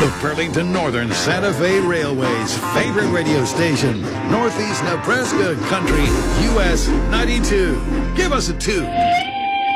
The Burlington Northern Santa Fe Railway's favorite radio station, Northeast Nebraska Country, US 92. Give us a toot.